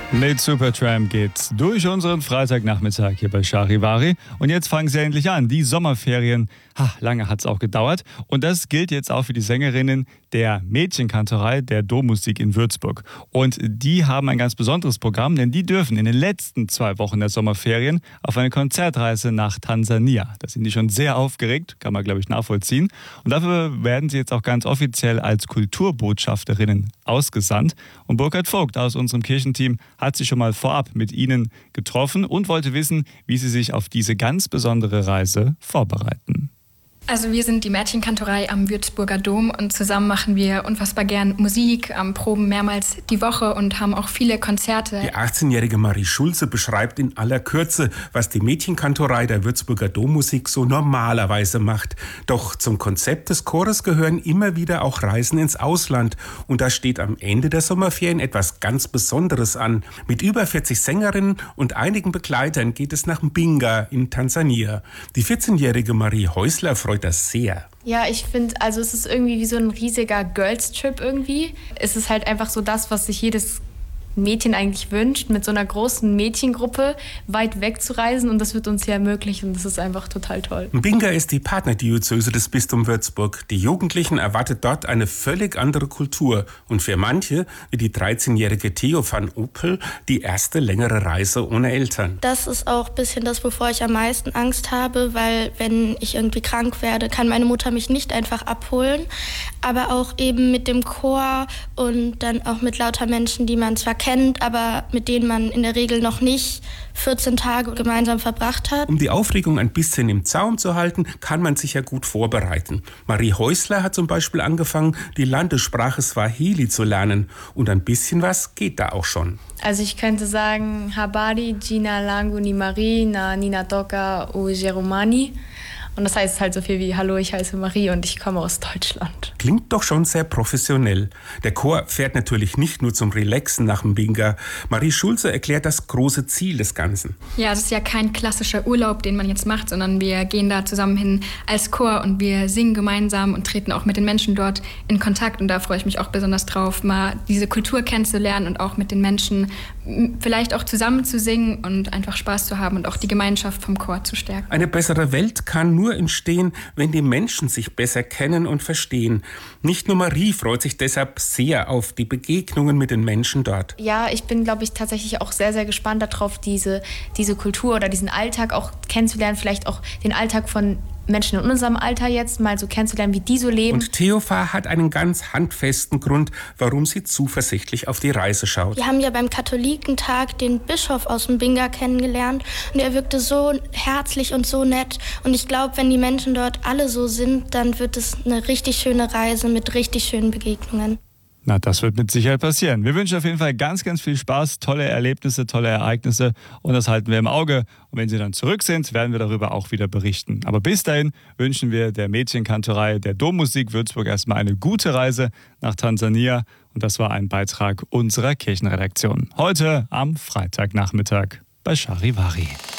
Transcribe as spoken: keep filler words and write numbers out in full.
Mit Supertramp geht's durch unseren Freitagnachmittag hier bei Charivari. Und jetzt fangen sie endlich an, die Sommerferien. Ha, lange hat's auch gedauert. Und das gilt jetzt auch für die Sängerinnen der Mädchenkantorei der Dommusik in Würzburg. Und die haben ein ganz besonderes Programm, denn die dürfen in den letzten zwei Wochen der Sommerferien auf eine Konzertreise nach Tansania. Da sind die schon sehr aufgeregt, kann man, glaube ich, nachvollziehen. Und dafür werden sie jetzt auch ganz offiziell als Kulturbotschafterinnen ausgesandt. Und Burkhard Vogt aus unserem Kirchenteam hat sich schon mal vorab mit ihnen getroffen und wollte wissen, wie sie sich auf diese ganz besondere Reise vorbereiten. Also wir sind die Mädchenkantorei am Würzburger Dom und zusammen machen wir unfassbar gern Musik, ähm, proben mehrmals die Woche und haben auch viele Konzerte. Die achtzehnjährige Marie Schulze beschreibt in aller Kürze, was die Mädchenkantorei der Würzburger Dommusik so normalerweise macht. Doch zum Konzept des Chores gehören immer wieder auch Reisen ins Ausland. Und da steht am Ende der Sommerferien etwas ganz Besonderes an. Mit über vierzig Sängerinnen und einigen Begleitern geht es nach Mbinga in Tansania. Die vierzehnjährige Marie Häusler freut das sehr. Ja, ich finde, also es ist irgendwie wie so ein riesiger Girls-Trip irgendwie. Es ist halt einfach so das, was sich jedes Mädchen eigentlich wünscht, mit so einer großen Mädchengruppe weit weg zu reisen, und das wird uns hier ermöglicht und das ist einfach total toll. Mbinga ist die Partnerdiözese des Bistums Würzburg. Die Jugendlichen erwartet dort eine völlig andere Kultur und für manche, wie die dreizehnjährige Theo van Opel, die erste längere Reise ohne Eltern. Das ist auch ein bisschen das, wovor ich am meisten Angst habe, weil wenn ich irgendwie krank werde, kann meine Mutter mich nicht einfach abholen, aber auch eben mit dem Chor und dann auch mit lauter Menschen, die man zwar kennt, aber mit denen man in der Regel noch nicht vierzehn Tage gemeinsam verbracht hat. Um die Aufregung ein bisschen im Zaum zu halten, kann man sich ja gut vorbereiten. Marie Häusler hat zum Beispiel angefangen, die Landessprache Swahili zu lernen. Und ein bisschen was geht da auch schon. Also ich könnte sagen, Habari, Jina Langu ni Marie, na Ninatoka u Jerumani. Und das heißt halt so viel wie, hallo, ich heiße Marie und ich komme aus Deutschland. Klingt doch schon sehr professionell. Der Chor fährt natürlich nicht nur zum Relaxen nach Mbinga. Marie Schulze erklärt das große Ziel des Ganzen. Ja, das ist ja kein klassischer Urlaub, den man jetzt macht, sondern wir gehen da zusammen hin als Chor und wir singen gemeinsam und treten auch mit den Menschen dort in Kontakt. Und da freue ich mich auch besonders drauf, mal diese Kultur kennenzulernen und auch mit den Menschen vielleicht auch zusammen zu singen und einfach Spaß zu haben und auch die Gemeinschaft vom Chor zu stärken. Eine bessere Welt kann nur entstehen, wenn die Menschen sich besser kennen und verstehen. Nicht nur Marie freut sich deshalb sehr auf die Begegnungen mit den Menschen dort. Ja, ich bin, glaube ich, tatsächlich auch sehr, sehr gespannt darauf, diese, diese Kultur oder diesen Alltag auch kennenzulernen, vielleicht auch den Alltag von Menschen in unserem Alter jetzt mal so kennenzulernen, wie die so leben. Und Theofa hat einen ganz handfesten Grund, warum sie zuversichtlich auf die Reise schaut. Wir haben ja beim Katholikentag den Bischof aus Mbinga kennengelernt und er wirkte so herzlich und so nett. Und ich glaube, wenn die Menschen dort alle so sind, dann wird es eine richtig schöne Reise mit richtig schönen Begegnungen. Na, das wird mit Sicherheit passieren. Wir wünschen auf jeden Fall ganz, ganz viel Spaß, tolle Erlebnisse, tolle Ereignisse und das halten wir im Auge. Und wenn sie dann zurück sind, werden wir darüber auch wieder berichten. Aber bis dahin wünschen wir der Mädchenkantorei der Dommusik Würzburg erstmal eine gute Reise nach Tansania. Und das war ein Beitrag unserer Kirchenredaktion. Heute am Freitagnachmittag bei Charivari.